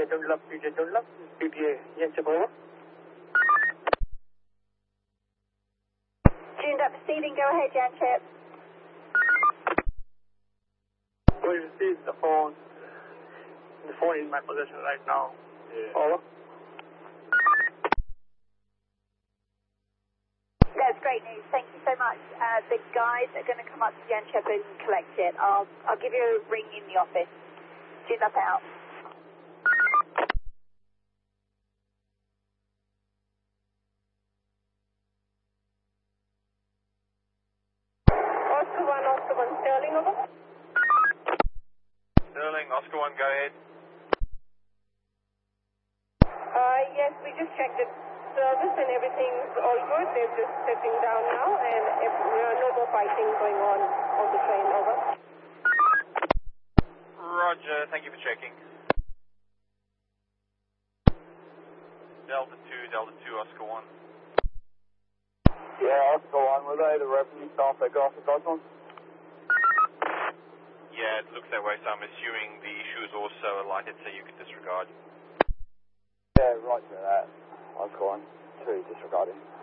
PTA, Yanchep over. Tuned up proceeding, go ahead, Yanchep. We received the phone. The phone is in my possession right now. Yeah. Over. That's great news. Thank you so much. The guys are going to come up to Yanchep and collect it. I'll give you a ring in the office. Tuned up out. Oscar 1, Sterling, over. Sterling, Oscar 1, go ahead. Yes, we just checked the service and everything's all good. They're just sitting down now and no more fighting going on the train, over. Roger, thank you for checking. Delta 2, Oscar 1. Yeah, Oscar 1, were they the revenue staff that got off the Cosmos? Yeah, it looks that way, so I'm assuming the issue is also a lighted, so you can disregard. Yeah, right to that. Oscar 1, 2 disregarding.